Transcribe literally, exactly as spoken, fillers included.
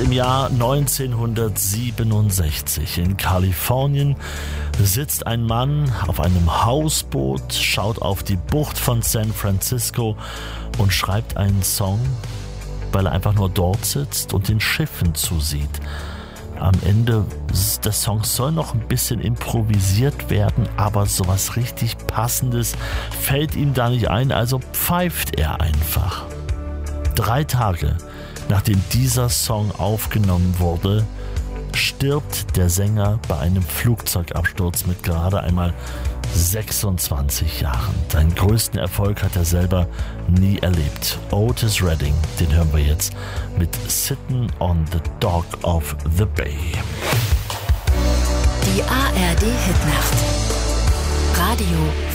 im Jahr neunzehnhundertsiebenundsechzig. In Kalifornien sitzt ein Mann auf einem Hausboot, schaut auf die Bucht von San Francisco und schreibt einen Song, weil er einfach nur dort sitzt und den Schiffen zusieht. Am Ende des Songs soll noch ein bisschen improvisiert werden, aber sowas richtig Passendes fällt ihm da nicht ein, also pfeift er einfach. Drei Tage nachdem dieser Song aufgenommen wurde, stirbt der Sänger bei einem Flugzeugabsturz mit gerade einmal sechsundzwanzig Jahren. Seinen größten Erfolg hat er selber nie erlebt. Otis Redding, den hören wir jetzt mit Sittin' on the Dock of the Bay. Die A R D Hitnacht. Radio